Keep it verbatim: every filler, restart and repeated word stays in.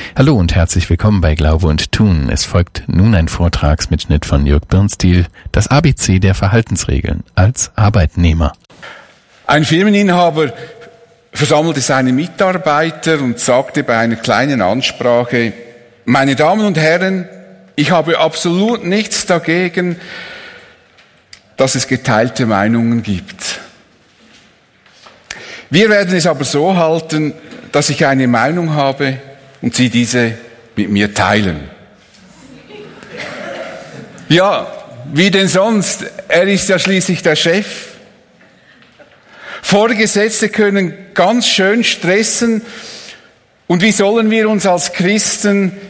Hallo und herzlich willkommen bei Glaube und Tun. Es folgt nun ein Vortragsmitschnitt von Jörg Birnstiel, das A B C der Verhaltensregeln als Arbeitnehmer. Ein Firmeninhaber versammelte seine Mitarbeiter und sagte bei einer kleinen Ansprache: Meine Damen und Herren, ich habe absolut nichts dagegen, dass es geteilte Meinungen gibt. Wir werden es aber so halten, dass ich eine Meinung habe und Sie diese mit mir teilen. Ja, wie denn sonst? Er ist ja schließlich der Chef. Vorgesetzte können ganz schön stressen. Und wie sollen wir uns als Christen